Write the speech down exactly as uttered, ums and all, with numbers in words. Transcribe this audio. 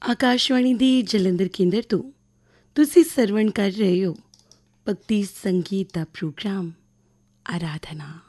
ਆਕਾਸ਼ਵਾਣੀ ਦੀ ਜਲੰਧਰ ਕੇਂਦਰ ਤੋਂ ਤੁਸੀਂ ਸਰਵਣ ਕਰ ਰਹੇ ਹੋ ਭਗਤੀ ਸੰਗੀਤ ਦਾ ਪ੍ਰੋਗਰਾਮ ਆਰਾਧਨਾ।